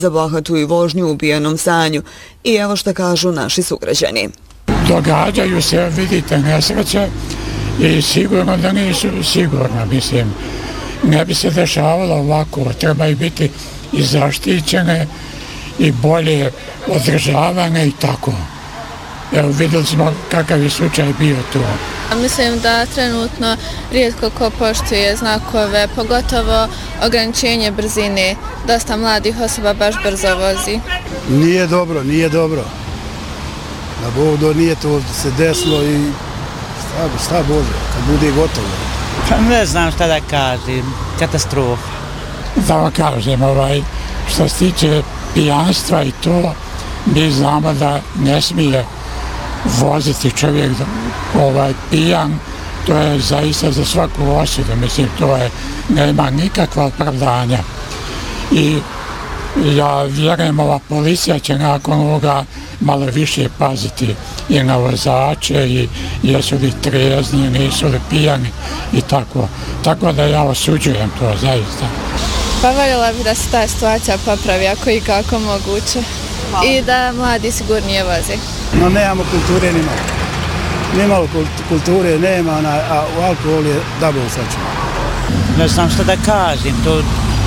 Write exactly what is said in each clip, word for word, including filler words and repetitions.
za bahatu i vožnju u pijanom stanju. I evo što kažu naši sugrađani. Događaju se, vidite, nesreće i sigurno da nisu sigurno, mislim. Ne bi se dešavalo ovako, trebaju biti i zaštićene i bolje održavane i tako. Evo, vidjeli smo kakav je slučaj bio tu. Mislim da trenutno rijetko ko poštuje znakove, pogotovo ograničenje brzine. Dosta mladih osoba baš brzo vozi. Nije dobro, nije dobro. Na Bogu nije to se desilo i šta, šta Bože, kad bude gotovo. Ne znam šta da kažem, katastrofa. Da vam kažem, ovaj, što se tiče pijanstva i to, mi znamo da ne smije voziti čovjek ovaj, pijan, to je zaista za svaku osudu, mislim, to je, nema nikakva opravdanja. I ja vjerujem, ova policija će nakon ovoga malo više paziti i na vozače, i jesu li trezni, nisu li pijani i tako. Tako da ja osuđujem to, zaista. Pa voljela bi da se ta situacija popravi ako i kako moguće. I da mladi sigurnije voze. No, nemamo kulture ni malo. Ni malo kulture nema, a u alkohol je double sačuva. Ne znam šta da kažem, to,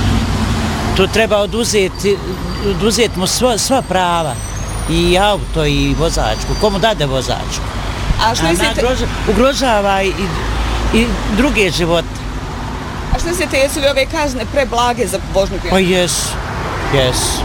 to treba oduzeti, oduzeti mu sva, sva prava. I auto i vozačku. Komu dade vozačku? A što mislite? Ugrožava, ugrožava i, i druge živote. A što mislite, jesu li ove kazne preblage za vožnju pijana? Pa jesu, jesu.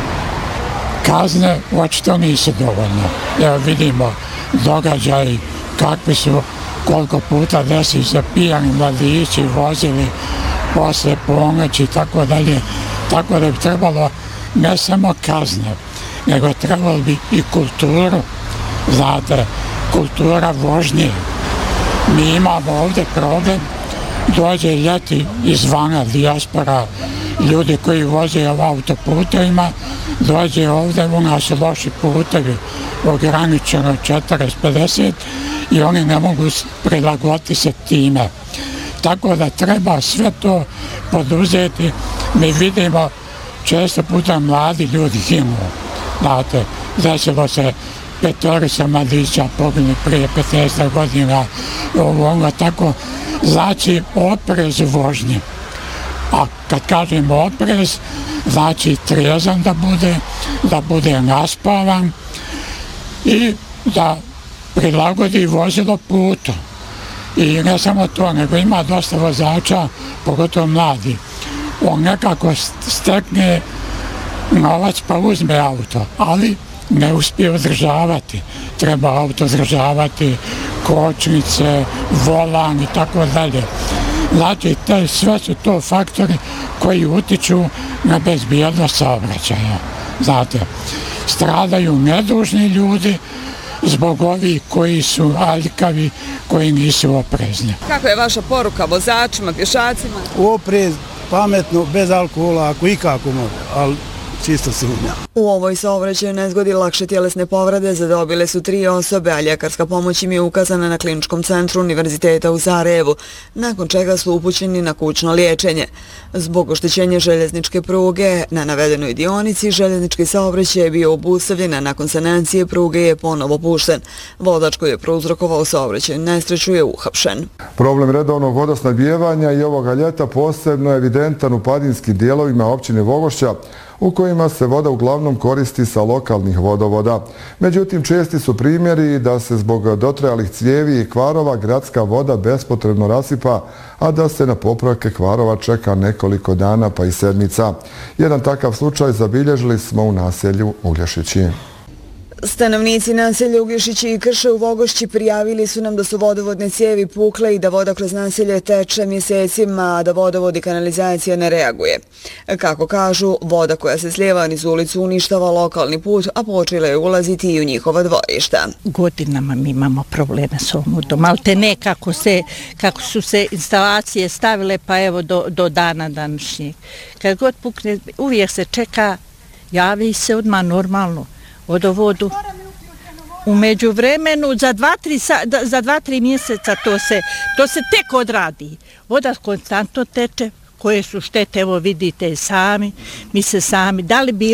Kazne očito nisu dovoljne. Evo vidimo događaj kakvi su, koliko puta desi se pijani mladići vozili posle ponoći i tako dalje. Tako da bi trebalo ne samo kazne, nego trebalo bi i kulturu, znate, kultura vožnje. Mi imamo ovdje problem, dođe ljeti izvana dijaspora, ljudi koji voze u autoputovima, dođe ovdje, u nas loši putevi, ograničeno četrdeset pedeset i oni ne mogu prilagoditi se time. Tako da treba sve to poduzeti. Mi vidimo često puta mladi ljudi ginu. Znate, desilo se petorica mladića poginu prije petnaest godina, ovo, tako, znači oprez u vožnji. A kad kažemo oprez, znači trijezan da bude, da bude naspavan i da prilagodi vozilo putu. I ne samo to, nego ima dosta vozača, pogotovo mladi. On nekako stekne novac pa uzme auto, ali ne uspije održavati. Treba auto održavati, kočnice, volan i tako dalje. Znači, te, sve su to faktori koji utiču na bezbjednost saobraćaja. Znate, stradaju nedužni ljudi zbog ovih koji su aljkavi, koji nisu oprezni. Kako je vaša poruka vozačima, pješacima? Oprez, pametno, bez alkohola, ako i kako može, ali čisto sumnja. U ovoj saobraćaju nezgodi lakše tjelesne povrede zadobile su tri osobe, a ljekarska pomoć im je ukazana na Kliničkom centru Univerziteta u Sarajevu, nakon čega su upućeni na kućno liječenje. Zbog oštećenja željezničke pruge na navedenoj dionici željeznički saobraćaj je bio obustavljen, a nakon sanacije pruge je ponovo pušten. Vozač koji je prouzrokovao saobraćajnu nesreću je uhapšen. Problem redovnog vodosnabdijevanja i ovoga ljeta posebno je evidentan u planinskim dijelovima općine Vogošća, u kojima se voda uglavnom koristi sa lokalnih vodovoda. Međutim, česti su primjeri da se zbog dotrajalih cijevi i kvarova gradska voda bespotrebno rasipa, a da se na popravke kvarova čeka nekoliko dana pa i sedmica. Jedan takav slučaj zabilježili smo u naselju Uglješići. Stanovnici naselja Uglješići i Krše u Vogošći prijavili su nam da su vodovodne cijevi pukle i da voda kroz naselje teče mjesecima, a da vodovod i kanalizacija ne reaguje. Kako kažu, voda koja se slijeva niz ulicu uništava lokalni put, a počela je ulaziti i u njihova dvorišta. Godinama mi imamo probleme s ovom vodom, ali te ne kako, se, kako su se instalacije stavile pa evo do, do dana današnjeg. Kad god pukne, uvijek se čeka, javi se odmah normalno vodovodu. U međuvremenu za dva, tri, za dva, tri mjeseca to se, to se tek odradi. Voda konstantno teče, koje su štete, evo vidite sami, mi se sami, da li bilo